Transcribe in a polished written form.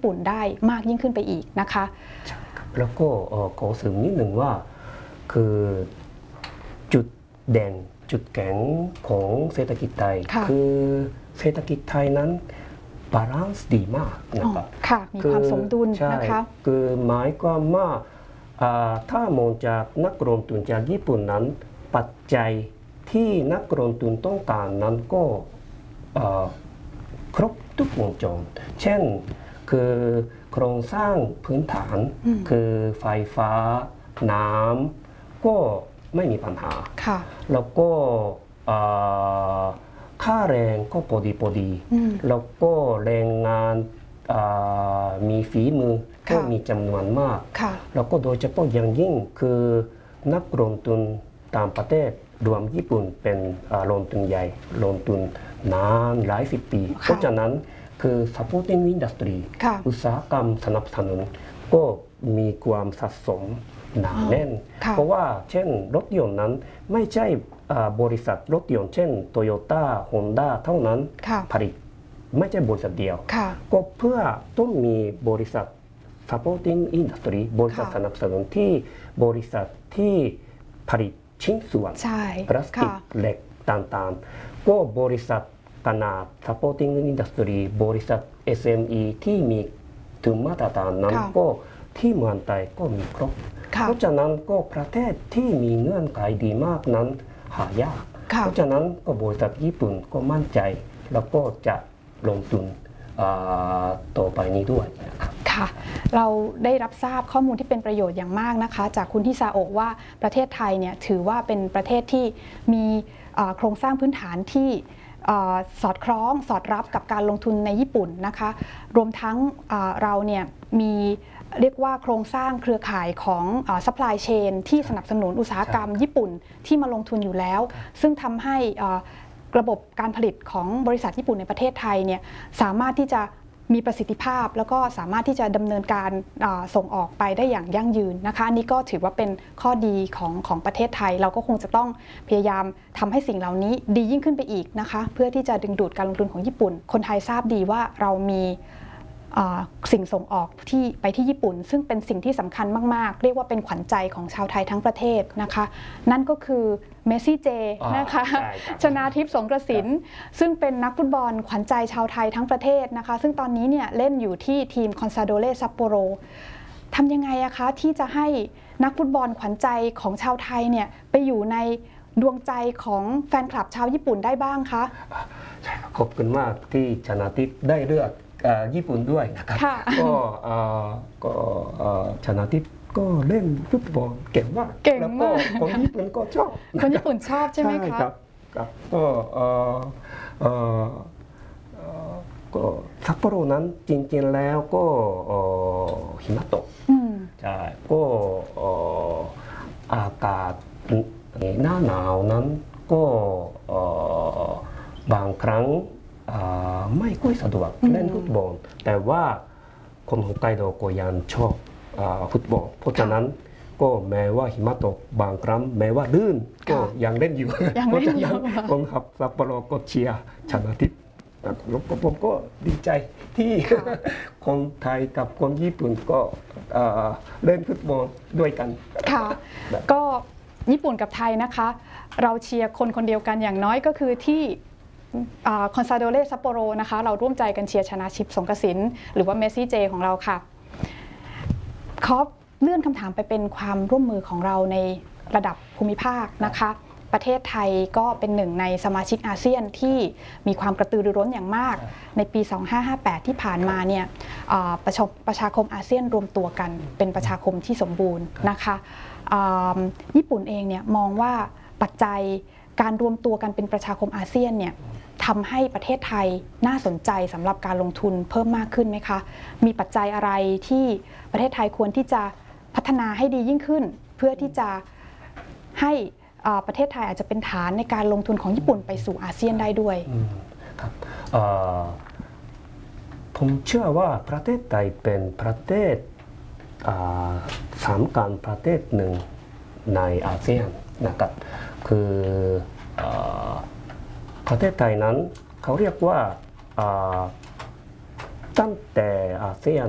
ปุ่นได้มากยิ่งขึ้นไปอีกนะคะแล้วก็ขอเสริมนิดหนึ่งว่าคือจุดเด่นจุดแข็งของเศรษฐกิจไทยคือเศรษฐกิจไทยนั้นบาลานซ์ดีมากนะครับค่ะมีความสมดุลนะคะคือหมายความว่าถ้ามองจากนักลงทุนจากญี่ปุ่นนั้นปัจจัยที่นักลงทุนต้องการนั้นก็ครบทุกวงจรเช่นคือโครงสร้างพื้นฐานคือไฟฟ้าน้ำก็ไม่มีปัญหาแล้วก็ค่าแรงก็พอดีแล้วก็แรงงานมีฝีมือก็มีจำนวนมากแล้วก็โดยเฉพาะอย่างยิ่งคือนักลงทุนต่างประเทศรวมญี่ปุ่นเป็นลงทุนใหญ่ลงทุนนานหลายสิบปีเพราะฉะนั้นคือ supporting industry อุตสาหกรรมสนับสนุนก็มีความสะสมหนาแน่นเพราะว่าเช่นรถยนต์นั้นไม่ใช่บริษัทรถยนต์เช่นโตโยต้าฮอนด้าเท่านั้นผลิตไม่ใช่บริษัทเดียวก็เพื่อต้องมีบริษัท supporting industry บริษัทสนับสนุนที่บริษัทที่ผลิตชิ้นส่วนพลาสติกเหล็กต่างๆก็บริษัทขนาด supporting industry บริษัท SME ที่มีถึงมาตรฐานนั้นก็ที่เมืองไทยก็มีครบเพราะฉะนั้นก็ประเทศที่มีเงื่อนไขดีมากนั้นหายากเพราะฉะนั้นก็บริษัทญี่ปุ่นก็มั่นใจแล้วก็จะลงทุนต่อไปนี้ด้วยนะครับค่ะเราได้รับทราบข้อมูลที่เป็นประโยชน์อย่างมากนะคะจากคุณทิซาโอะว่าประเทศไทยเนี่ยถือว่าเป็นประเทศที่มีโครงสร้างพื้นฐานที่สอดคล้องสอดรับกับการลงทุนในญี่ปุ่นนะคะรวมทั้งเราเนี่ยมีเรียกว่าโครงสร้างเครือข่ายของsupply chain ที่สนับสนุนอุตสาหกรรมญี่ปุ่นที่มาลงทุนอยู่แล้วซึ่งทำให้ระบบการผลิตของบริษัทญี่ปุ่นในประเทศไทยเนี่ยสามารถที่จะมีประสิทธิภาพแล้วก็สามารถที่จะดำเนินการส่งออกไปได้อย่างยั่งยืนนะคะอันนี้ก็ถือว่าเป็นข้อดีของประเทศไทยเราก็คงจะต้องพยายามทำให้สิ่งเหล่านี้ดียิ่งขึ้นไปอีกนะคะเพื่อที่จะดึงดูดการลงทุนของญี่ปุ่นคนไทยทราบดีว่าเรามีสิ่งส่งออกที่ไปที่ญี่ปุ่นซึ่งเป็นสิ่งที่สำคัญมากๆเรียกว่าเป็นขวัญใจของชาวไทยทั้งประเทศนะคะนั่นก็คือเมสซี่เจนะคะชนาทิพย์สงกระสินซึ่งเป็นนักฟุตบอลขวัญใจชาวไทยทั้งประเทศนะคะซึ่งตอนนี้เนี่ยเล่นอยู่ที่ทีมคอนซาโดเลซัปโปโรทำยังไงอะคะที่จะให้นักฟุตบอลขวัญใจของชาวไทยเนี่ยไปอยู่ในดวงใจของแฟนคลับชาวญี่ปุ่นได้บ้างคะใช่ขอบคุณมากที่ชนาทิพย์ได้เลือกญี่ปุ่นด้วยนะครับก็ชนะทิพย์ก็เล่นฟุตบอลเก่งมากแล้วก็คนญี่ปุ่นก็ชอบคนญี่ปุ่นชอบใช่ไหมคะครับก็ซัปโปโรนั้นจริงๆแล้วก็หิมะตกใช่ก็อากาศหน้าหนาวนั้นก็บางครั้งไม่ค่อยสะดวกเล่นฟุตบอลแต่ว่าคนฮอกไกโดก็ยังชอบฟุตบอลเพราะฉะนั้นก็แม้ว่าหิมะตกบางครั้งแม้ว่าลื่นก็ยังเล่นอยู่เพราะฉะนั้นคนขับซัปโปโรก็เชียร์ชนะทิพย์แล้วผมก็ดีใจที่คนไทยกับคนญี่ปุ่นก็เล่นฟุตบอลด้วยกันค่ะก็ญี่ปุ่นกับไทยนะคะเราเชียร์คนคนเดียวกันอย่างน้อยก็คือที่คอนซาโดเลซัปโปโรนะคะเราร่วมใจกันเชียร์ชนะทิพย์สงกระสินหรือว่าเมสซี่เจของเราค่ะขอเลื่อนคำถามไปเป็นความร่วมมือของเราในระดับภูมิภาคนะคะประเทศไทยก็เป็นหนึ่งในสมาชิกอาเซียนที่มีความกระตือรือร้นอย่างมากในปี 2558 ที่ผ่านมาเนี่ยประชาคมอาเซียนรวมตัวกันเป็นประชาคมที่สมบูรณ์นะคะญี่ปุ่นเองเนี่ยมองว่าปัจจัยการรวมตัวกันเป็นประชาคมอาเซียนเนี่ยทำให้ประเทศไทยน่าสนใจสำหรับการลงทุนเพิ่มมากขึ้นไหมคะมีปัจจัยอะไรที่ประเทศไทยควรที่จะพัฒนาให้ดียิ่งขึ้นเพื่อที่จะให้ประเทศไทยอาจจะเป็นฐานในการลงทุนของญี่ปุ่นไปสู่อาเซียนได้ด้วยครับผมเชื่อว่าประเทศไทยเป็นประเทศสำคัญประเทศหนึ่งในอาเซียนนะครับคือประเทศไทยนั้นเขาเรียกว่าตั้งแต่อาเซียน